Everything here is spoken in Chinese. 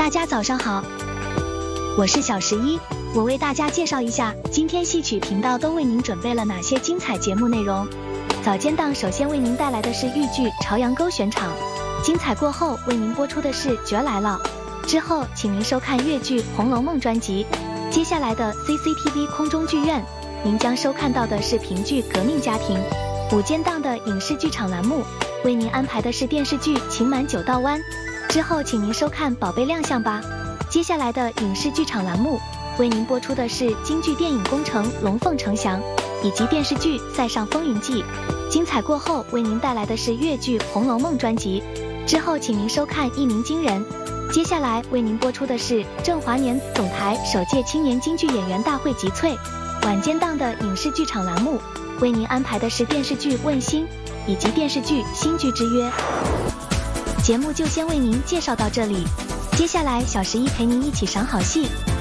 家早上好，我是小11，我为大家介绍一下今天戏曲频道都为您准备了哪些精彩节目内容。早间档首先为您带来的是豫剧《朝阳沟选场》，精彩过后为您播出的是《角来了》，之后请您收看粤剧《红楼梦》专辑。接下来的 CCTV 空中剧院，您将收看到的是评剧《革命家庭》。午间档的影视剧场栏目，为您安排的是电视剧《情满九道湾》，之后请您收看《宝贝亮相吧》。接下来的影视剧场栏目，为您播出的是京剧电影《功成龙凤呈祥》，以及电视剧《塞上风云记》。精彩过后为您带来的是粤剧《红楼梦》专辑，之后请您收看《一鸣惊人》。接下来为您播出的是正华年总台首届青年京剧演员大会集萃。晚间档的影视剧场栏目，为您安排的是电视剧《问心》以及电视剧《新剧之约》。节目就先为您介绍到这里，接下来小11陪您一起赏好戏，